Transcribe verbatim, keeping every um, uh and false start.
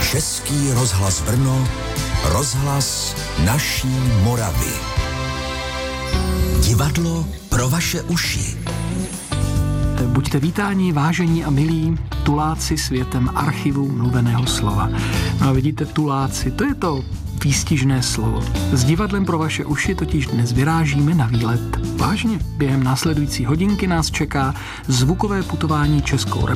Český rozhlas Brno, rozhlas naší Moravy. Divadlo pro vaše uši. Buďte vítáni, vážení a milí tuláci světem archivu mluveného slova. No a vidíte, tuláci, to je to výstižné slovo. S divadlem pro vaše uši totiž dnes vyrážíme na výlet. Vážně, během následující hodinky nás čeká zvukové putování Českou republikou